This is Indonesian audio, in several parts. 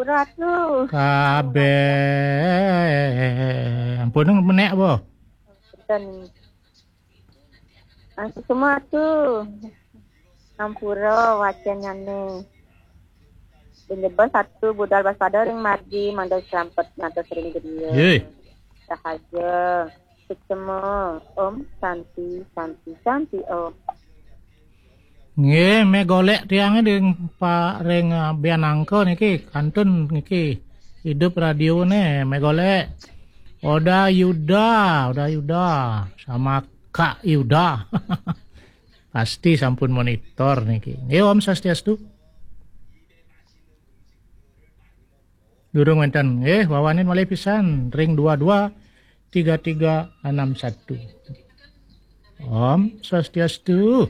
Sampura tuh. Kabeh. Ampun menek apa? Dan semua tuh. Sampura wacanane. Penyebab satu budal waspada ring margi mandal serampet nada sering gedia. Ye. Sahaja. Semua Om Santi Om. Nggih, me golek tiange ring Pak ring Bianangko niki kantun niki hidup radio ne me golek Oda Yuda sama Kak Yuda. Pasti sampun monitor niki. Nggih Om Swastiastu. Durung wonten nggih wawanin malih pisan ring 22 3361. Om Swastiastu.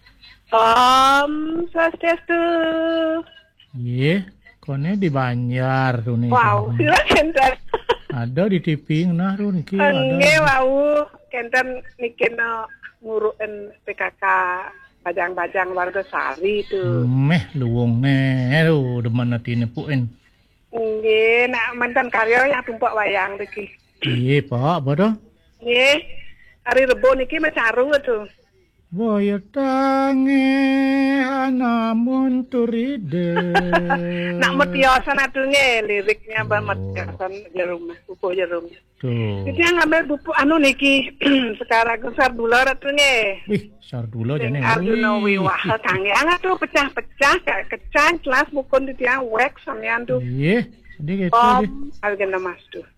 Om Swastiastu. Iya, kone di Banjar tuh nih. Wow, sila kenten. Ada di TV nah tuh niki ada. Nggih wau, kenten niki no nguruken PKK Bajang-bajang warga Sari tuh. Meh luwung nih, tuh demen natine puin. Nggih, nak mantan karya yang tumpak wayang niki. Iya Pak, bodoh. Nggih, hari Rebo niki mecaru tuh. Boyo tangi namun turide. Nak metiosan atunge liriknya Mbak metiosan jerum, buku jerum. Tuh. Jadi yang ngambil buku anu niki sekarang besar dolar atunge. Wih, sardula jane. Arjuna Wiwaha tangi angat tuh pecah-pecah kayak kecan kelas buku di tiang wax sampean tuh. Iya, jadi gitu. Om, harga mas tuh.